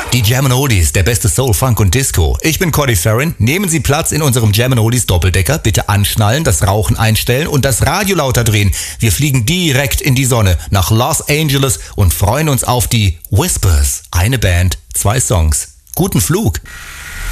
Die Jammin' Oldies, der beste Soul, Funk und Disco. Ich bin Cody Farron. Nehmen Sie Platz in unserem Jammin' Oldies Doppeldecker. Bitte anschnallen, das Rauchen einstellen und das Radio lauter drehen. Wir fliegen direkt in die Sonne nach Los Angeles und freuen uns auf die Whispers. Eine Band, 2 Songs. Guten Flug.